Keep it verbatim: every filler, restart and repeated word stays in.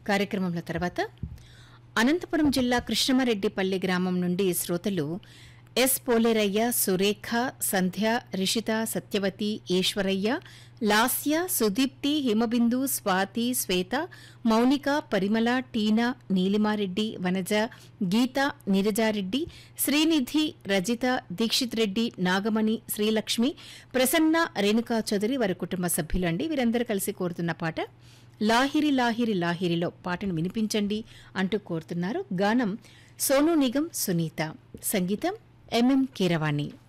కార్యక్రమంలో తర్వాత అనంతపురం జిల్లా కృష్ణమారెడ్డిపల్లి గ్రామం నుండి శ్రోతలు ఎస్ పోలేరయ్య, సురేఖ, సంధ్య, రిషిత, సత్యవతి, ఈశ్వరయ్య, లాస్య, సుదీప్తి, హిమబిందు, స్వాతి, శ్వేత, మౌనిక, పరిమళ, టీనా, నీలిమారెడ్డి, వనజ, గీత, నీరజారెడ్డి, శ్రీనిధి, రజిత, దీక్షిత్ రెడ్డి, నాగమణి, శ్రీలక్ష్మి, ప్రసన్న, రేణుకా చౌదరి వారి కుటుంబ సభ్యులండి. వీరందరూ కలిసి కోరుతున్న పాట లాహిరి లాహిరి లాహిరిలో పాటను వినిపించండి అంటూ కోరుతున్నారు. గానం సోనూ నిగం, సునీత, సంగీతం ఎంఎం కీరవాణి.